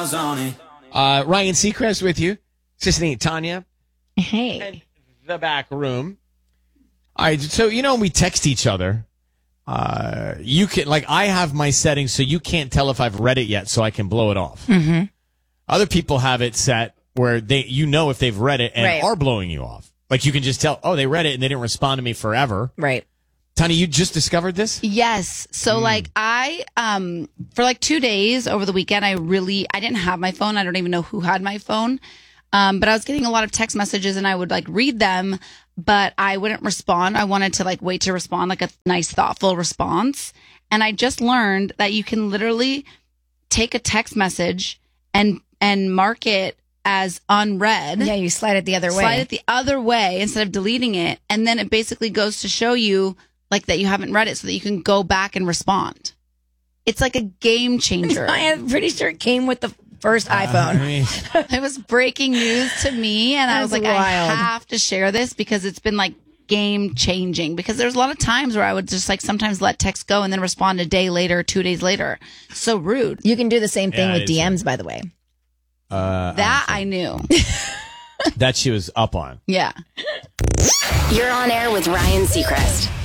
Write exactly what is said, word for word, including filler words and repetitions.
miles on it. Uh, Ryan Seacrest with you. Sissany, Tanya. Hey. And the back room. All right, so you know when we text each other, uh, you can like I have my settings so you can't tell if I've read it yet, so I can blow it off. Mm-hmm. Other people have it set where they you know if they've read it and Right. are blowing you off. Like you can just tell, oh, they read it and they didn't respond to me forever. Right. Tanya, you just discovered this? Yes. So like I, um, for like two days over the weekend, I really, I didn't have my phone. I don't even know who had my phone. Um, but I was getting a lot of text messages and I would like read them, but I wouldn't respond. I wanted to like wait to respond, like a nice, thoughtful response. And I just learned that you can literally take a text message and, and mark it as unread. Yeah, you slide it the other way. Slide it the other way instead of deleting it. And then it basically goes to show you like that you haven't read it so that you can go back and respond. It's like a game changer. I'm pretty sure it came with the first iPhone. I mean, It was breaking news to me. And I was That's like, wild. I have to share this because it's been like game changing. Because there's a lot of times where I would just like sometimes let text go and then respond a day later, two days later. So rude. You can do the same thing Yeah, with it is D Ms, by the way. uh, That I knew. that she was up on. Yeah. You're on air with Ryan Seacrest.